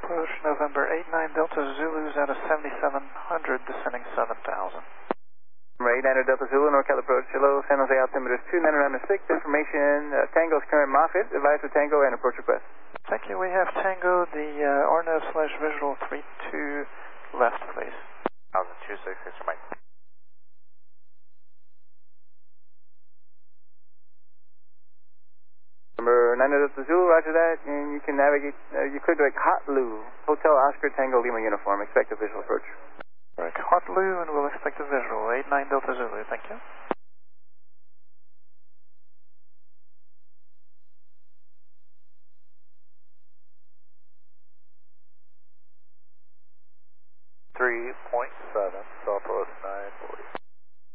approach November 89 Delta Zulu's out of 7700, descending 7000. Number 89 Delta Zulu, NorCal approach. Hello, San Jose altimeter is 2996. Information, Tango's current Moffitt. Advise for Tango and approach request. Thank you. We have Tango, the RNAV/visual 32 left, please. 1026, Mr. Mike. Number 9 Delta Zulu, roger that. And you can navigate, you could direct Hotlu, Hotel Oscar Tango Lima uniform. Expect a visual approach. Right, Hotlu, and we'll expect a visual. 89 Delta Zulu, thank you. .7, Southwest 940.